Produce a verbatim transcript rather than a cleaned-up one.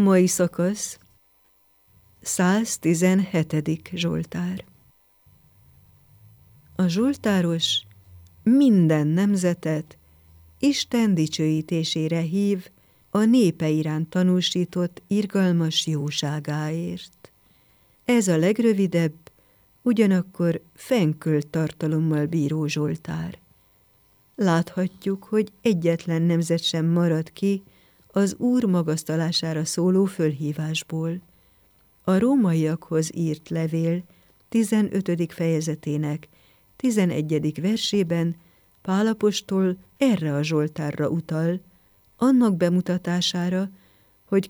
Mai szakasz, száztizenhetedik Zsoltár. A zsoltáros minden nemzetet Isten dicsőítésére hív a népe iránt tanúsított irgalmas jóságáért. Ez a legrövidebb, ugyanakkor fennkölt tartalommal bíró zsoltár. Láthatjuk, hogy egyetlen nemzet sem marad ki az Úr magasztalására szóló fölhívásból. A rómaiakhoz írt levél tizenötödik fejezetének tizenegyedik versében Pál apostol erre a zsoltárra utal, annak bemutatására,